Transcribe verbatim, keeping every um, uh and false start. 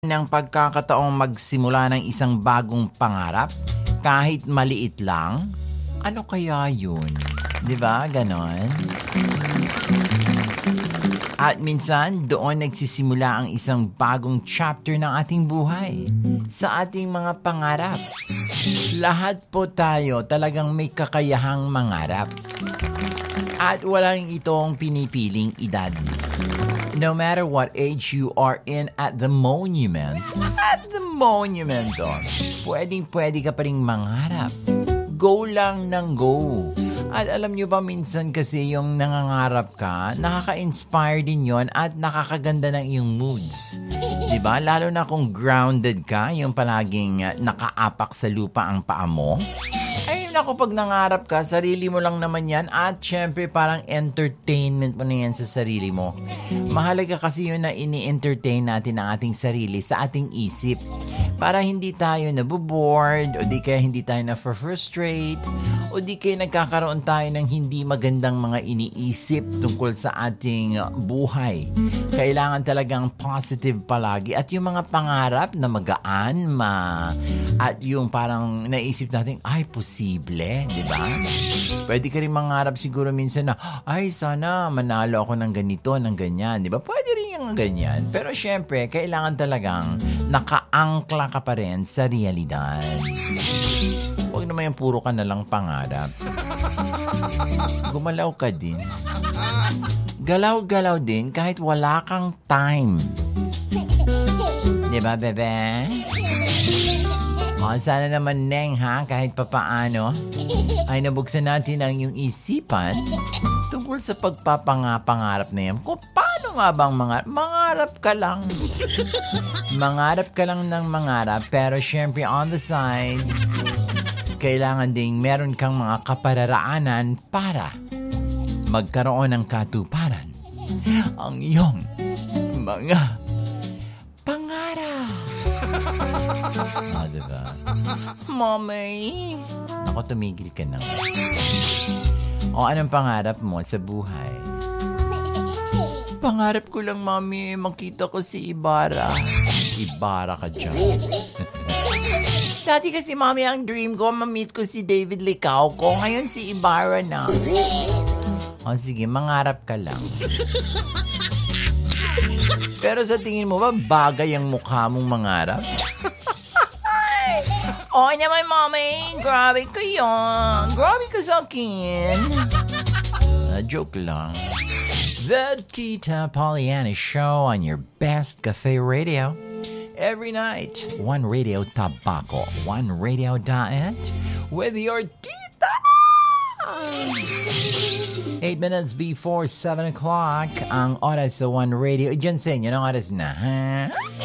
ng pagkakataong magsimula ng isang bagong pangarap, kahit maliit lang? Ano kaya yun? Di ba? Ganon. At minsan, doon nagsisimula ang isang bagong chapter ng ating buhay. Sa ating mga pangarap. Lahat po tayo talagang may kakayahang mangarap. At walang itong pinipiling edad. No matter what age you are in at the monument, at the monument, oh, pwedeng-pwede ka pa rin mangarap. Go lang ng go. At alam nyo ba, minsan kasi yung nangangarap ka, nakaka-inspire din yon at nakakaganda ng iyong moods. Diba? Lalo na kung grounded ka, yung palaging nakaapak sa lupa ang paa mo. Ay, naku, pag nangarap ka, sarili mo lang naman yan at syempre parang entertainment mo na yan sa sarili mo. Mahalaga kasi yun na ini-entertain natin ang ating sarili sa ating isip para hindi tayo nabobored o di kaya hindi tayo na-frustrate o di kaya nagkakaroon tayo ng hindi magandang mga iniisip tungkol sa ating buhay. Kailangan talagang positive palagi at yung mga pangarap na magaan ma at yung parang naisip natin, ay, posible, di ba? Pwede ka rin mangarap siguro minsan na, ay, sana manalo ako ng ganito, ng ganyan, di ba? Pwede rin yung ganyan. Pero syempre, kailangan talagang nakaangkla ka pa rin sa realidad. Huwag naman yung puro ka na lang pangarap. Gumalaw ka din. Galaw-galaw din kahit wala kang time. Di ba, bebe? O, sana naman, Neng, ha? Kahit papaano, ay nabuksan natin ang iyong isipan tungkol sa pagpapangapangarap na yan. Kung paano nga bang mangarap? Mangarap ka lang. Mangarap ka lang ng mangarap, pero syempre on the side, kailangan ding meron kang mga kapararaanan para magkaroon ng katuparan ang iyong mga pangarap. Ah, diba? Mommy! Ako, tumigil ka na. O, anong pangarap mo sa buhay? Pangarap ko lang, Mami, makita ko si Ibarra. Ibarra ka dyan. Dati kasi, Mami, ang dream ko, ma-meet ko si David Licauco. Ngayon si Ibarra na. O, sige, mangarap ka lang. Pero sa tingin mo ba, bagay ang mukha mong mangarap? Oo naman, Mami. Grabe ka yan. Grabe ka sa akin. Uh, joke lang. The Tita Pollyanna Show on your best cafe radio. Every night, one radio tabaco, one radio diet with your tita. Eight minutes before seven o'clock, ang oras sa One Radio. Diyan sa inyo, ang oras na, ha?